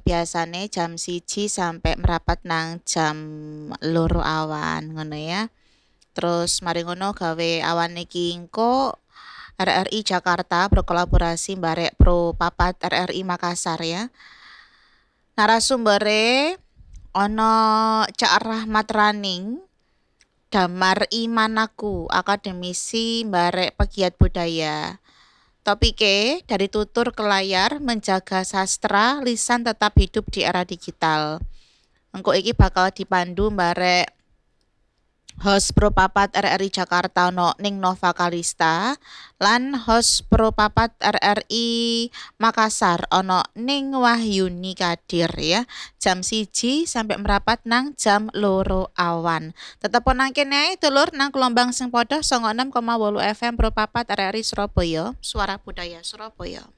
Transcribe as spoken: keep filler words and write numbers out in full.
biasane jam siji sampai merapat nang jam loro awan ngono ya. Terus mari ngono gawe awan iki engko R R I Jakarta berkolaborasi barek Pro Papat R R I Makassar ya. Narasumbere ono Cak Rahmat Raning, Damar Imanaku, akademisi barek pegiat budaya. Topike dari tutur ke layar menjaga sastra lisan tetap hidup di era digital. Engko iki bakal dipandu barek host Pro Papat R R I Jakarta no ning Nova Kalista lan host Pro Papat R R I Makassar ono ning Wahyuni Kadir ya. Jam siji sampai merapat nang jam loro awan. Tetep nang kene ae dulur nang gelombang sing padha songo enam koma wolu F M Pro Papat R R I Surabaya, Suara Budaya Surabaya.